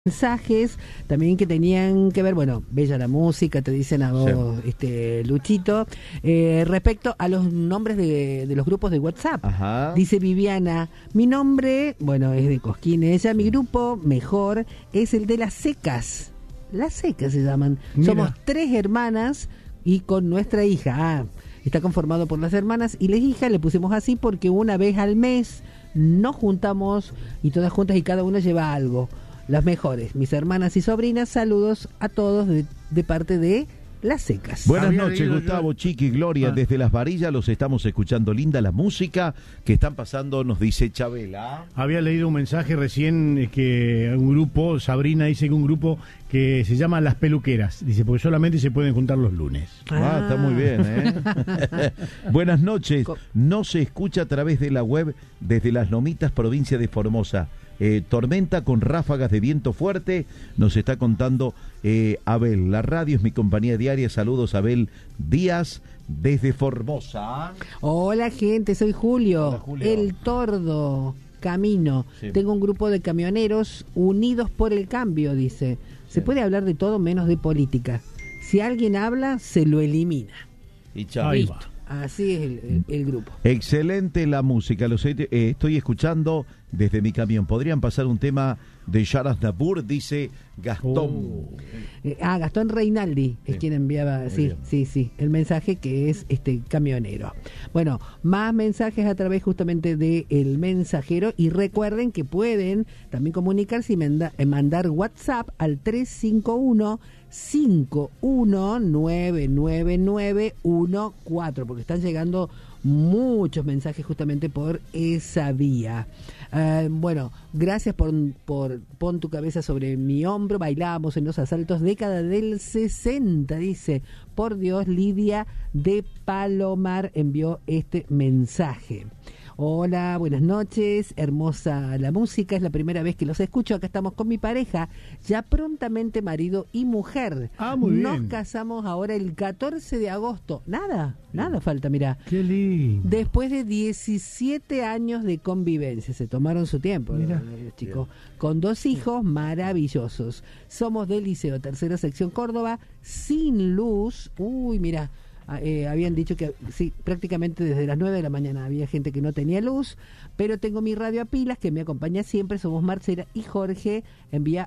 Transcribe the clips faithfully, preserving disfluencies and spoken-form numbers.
Mensajes también que tenían que ver, bueno, bella la música, te dicen a vos, sí. este Luchito, eh, respecto a los nombres de, de los grupos de WhatsApp. Ajá. Dice Viviana, mi nombre, bueno, es de Cosquín, ella, mi grupo mejor es el de Las Secas. Las Secas se llaman. Mira. Somos tres hermanas y con nuestra hija. Ah, está conformado por las hermanas y las hijas, le pusimos así porque una vez al mes nos juntamos y todas juntas y cada una lleva algo. Las mejores, mis hermanas y sobrinas, saludos a todos de, de parte de Las Secas. Buenas Había noches, Gustavo, yo... Chiqui, Gloria, ah. desde Las Varillas los estamos escuchando, linda la música que están pasando, nos dice Chabela. Había leído un mensaje recién que un grupo, Sabrina dice que un grupo que se llama Las Peluqueras, dice, porque solamente se pueden juntar los lunes. Ah, ah está muy bien, ¿eh? Buenas noches, no se escucha a través de la web desde Las Lomitas, provincia de Formosa. Eh, tormenta con ráfagas de viento fuerte, nos está contando eh, Abel. La radio es mi compañía diaria. Saludos, Abel Díaz, desde Formosa. Hola, gente, soy Julio, Hola, Julio. El Tordo Camino. Sí. Tengo un grupo de camioneros unidos por el cambio, dice. Se sí. puede hablar de todo menos de política. Si alguien habla, se lo elimina. Y chao. Listo. Así es el, el, el grupo. Excelente la música, los eh, estoy escuchando desde mi camión. ¿Podrían pasar un tema de Sharas Nabur? Dice Gastón. Oh. Eh, ah, Gastón Reinaldi es sí. quien enviaba, sí, bien. sí, sí, el mensaje que es este camionero. Bueno, más mensajes a través justamente de El Mensajero y recuerden que pueden también comunicarse y manda, eh, mandar WhatsApp al tres cinco uno cinco uno nueve nueve nueve uno cuatro porque están llegando muchos mensajes justamente por esa vía. Uh, bueno, gracias por, por pon tu cabeza sobre mi hombro, bailábamos en los asaltos década del sesenta, dice, por Dios, Lidia de Palomar envió este mensaje. Hola, buenas noches, hermosa la música, es la primera vez que los escucho, acá estamos con mi pareja, ya prontamente marido y mujer. Ah, muy bien. Nos casamos ahora el catorce de agosto, nada, nada falta, mirá. Qué lindo. Después de diecisiete años de convivencia, se tomaron su tiempo, mirá, los chicos, con dos hijos maravillosos. Somos del Liceo, tercera sección Córdoba, sin luz, uy, mirá. Eh, habían dicho que sí, prácticamente desde las nueve de la mañana había gente que no tenía luz, pero tengo mi radio a pilas que me acompaña siempre, somos Marcela y Jorge, envía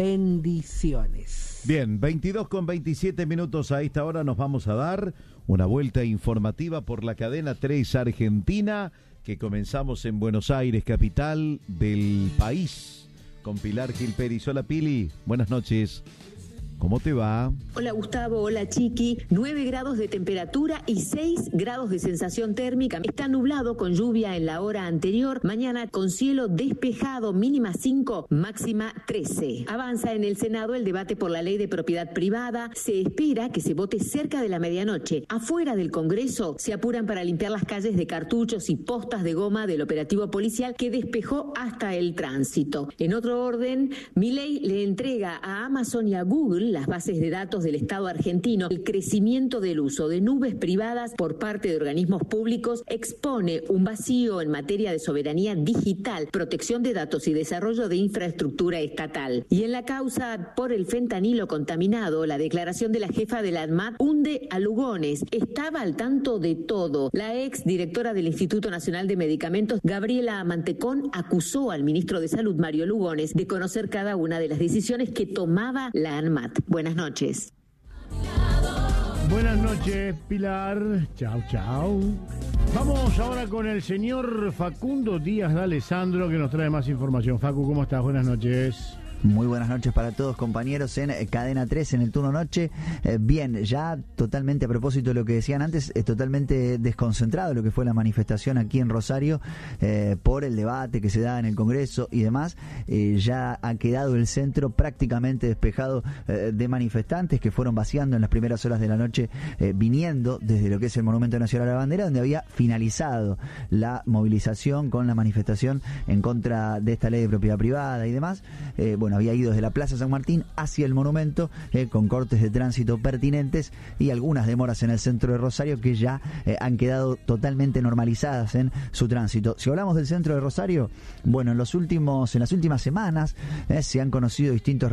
bendiciones. Bien, veintidós con veintisiete minutos a esta hora nos vamos a dar una vuelta informativa por la cadena tres Argentina, que comenzamos en Buenos Aires, capital del país, con Pilar Gil Pérez. Hola Pili, buenas noches. ¿Cómo te va? Hola Gustavo, hola Chiqui. nueve grados de temperatura y seis grados de sensación térmica. Está nublado con lluvia en la hora anterior. Mañana con cielo despejado, mínima cinco, máxima trece. Avanza en el Senado el debate por la ley de propiedad privada. Se espera que se vote cerca de la medianoche. Afuera del Congreso se apuran para limpiar las calles de cartuchos y postas de goma del operativo policial que despejó hasta el tránsito. En otro orden, Milei le entrega a Amazon y a Google las bases de datos del Estado argentino. El crecimiento del uso de nubes privadas por parte de organismos públicos expone un vacío en materia de soberanía digital, protección de datos y desarrollo de infraestructura estatal. Y en la causa por el fentanilo contaminado, la declaración de la jefa de la ANMAT hunde a Lugones. Estaba al tanto de todo. La ex directora del Instituto Nacional de Medicamentos, Gabriela Mantecón, acusó al ministro de Salud, Mario Lugones, de conocer cada una de las decisiones que tomaba la ANMAT. Buenas noches. Buenas noches, Pilar. Chau, chau. Vamos ahora con el señor Facundo Díaz de Alessandro, que nos trae más información. Facu, ¿cómo estás? Buenas noches. Muy buenas noches para todos, compañeros, en Cadena tres, en el turno noche. Eh, bien, ya totalmente a propósito de lo que decían antes, es totalmente desconcentrado lo que fue la manifestación aquí en Rosario eh, por el debate que se da en el Congreso y demás. Eh, ya ha quedado el centro prácticamente despejado eh, de manifestantes que fueron vaciando en las primeras horas de la noche, eh, viniendo desde lo que es el Monumento Nacional a la Bandera, donde había finalizado la movilización con la manifestación en contra de esta ley de propiedad privada y demás. Eh, bueno, bueno, había ido desde la Plaza San Martín hacia el monumento, eh, con cortes de tránsito pertinentes y algunas demoras en el centro de Rosario que ya eh, han quedado totalmente normalizadas en su tránsito. Si hablamos del centro de Rosario, bueno, en los últimos, en las últimas semanas eh, se han conocido distintos